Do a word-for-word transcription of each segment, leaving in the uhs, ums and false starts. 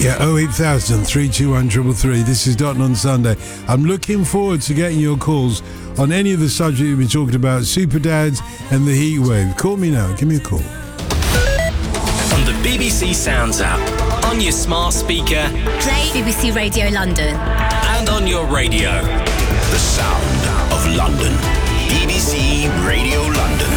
Yeah, oh eight thousand, three two one, three three three. This is Dottin on Sunday. I'm looking forward to getting your calls on any of the subjects you've been talking about, super dads and the heat wave. Call me now. Give me a call. On the B B C Sounds app, on your smart speaker, play B B C Radio London, and on your radio. The sound of London. B B C Radio London.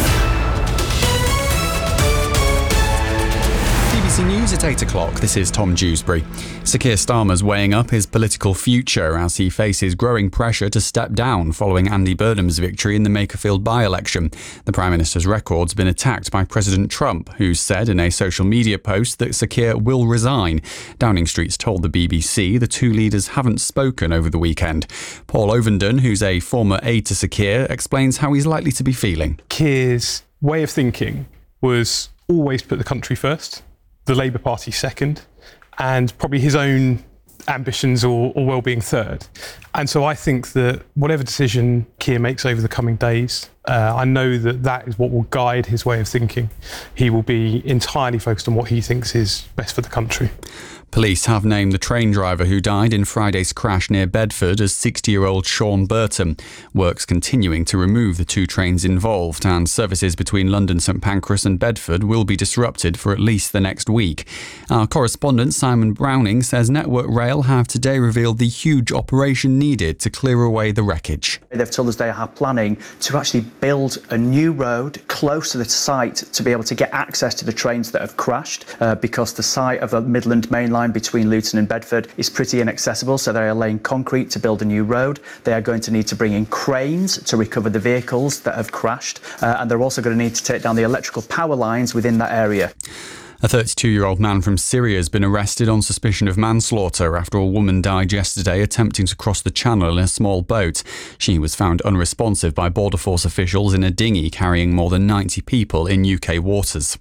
B B C News at eight o'clock. This is Tom Dewsbury. Sir Keir Starmer's weighing up his political future as he faces growing pressure to step down following Andy Burnham's victory in the Makerfield by-election. The Prime Minister's record's been attacked by President Trump, who said in a social media post that Sir Keir will resign. Downing Street's told the B B C the two leaders haven't spoken over the weekend. Paul Ovenden, who's a former aide to Sir Keir, explains how he's likely to be feeling. Keir's way of thinking was always put the country first, the Labour Party second, and probably his own ambitions or, or well-being third. And so I think that whatever decision Keir makes over the coming days, uh, I know that that is what will guide his way of thinking. He will be entirely focused on what he thinks is best for the country. Police have named the train driver who died in Friday's crash near Bedford as sixty-year-old Sean Burton. Work's continuing to remove the two trains involved, and services between London St Pancras and Bedford will be disrupted for at least the next week. Our correspondent Simon Browning says Network Rail have today revealed the huge operation needed to clear away the wreckage. They've told us they are planning to actually build a new road close to the site to be able to get access to the trains that have crashed, uh, because the site of the Midland Main Line between Luton and Bedford is pretty inaccessible, so they are laying concrete to build a new road. They are going to need to bring in cranes to recover the vehicles that have crashed, uh, and they're also going to need to take down the electrical power lines within that area. A thirty-two-year-old man from Syria has been arrested on suspicion of manslaughter after a woman died yesterday attempting to cross the channel in a small boat. She was found unresponsive by Border Force officials in a dinghy carrying more than ninety people in U K waters.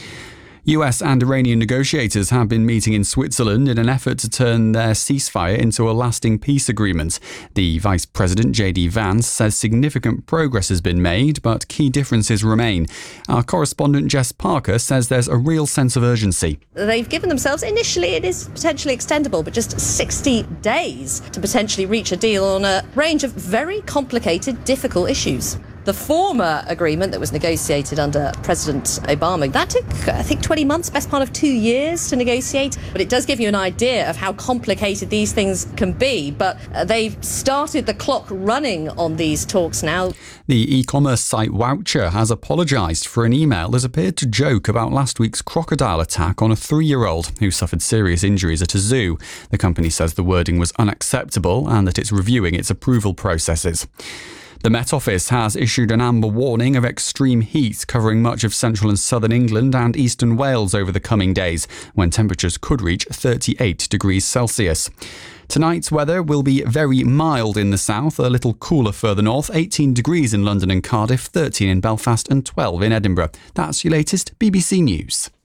U S and Iranian negotiators have been meeting in Switzerland in an effort to turn their ceasefire into a lasting peace agreement. The Vice President, J D Vance, says significant progress has been made, but key differences remain. Our correspondent, Jess Parker, says there's a real sense of urgency. They've given themselves, initially it is potentially extendable, but just sixty days to potentially reach a deal on a range of very complicated, difficult issues. The former agreement that was negotiated under President Obama, that took, I think, twenty months, best part of two years to negotiate. But it does give you an idea of how complicated these things can be. But uh, they've started the clock running on these talks now. The e-commerce site Woucher has apologised for an email that appeared to joke about last week's crocodile attack on a three-year-old who suffered serious injuries at a zoo. The company says the wording was unacceptable and that it's reviewing its approval processes. The Met Office has issued an amber warning of extreme heat covering much of central and southern England and eastern Wales over the coming days, when temperatures could reach thirty-eight degrees Celsius. Tonight's weather will be very mild in the south, a little cooler further north, eighteen degrees in London and Cardiff, thirteen in Belfast and twelve in Edinburgh. That's your latest B B C News.